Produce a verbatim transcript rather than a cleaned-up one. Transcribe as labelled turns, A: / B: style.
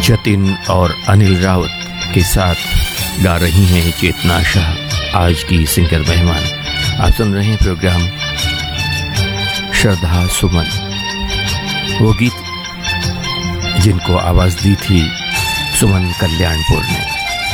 A: जतिन और अनिल रावत के साथ गा रही हैं चेतना शाह आज की सिंगर मेहमान। आप सुन रहे हैं प्रोग्राम श्रद्धा सुमन। वो गीत जिनको आवाज दी थी सुमन कल्याणपुर ने।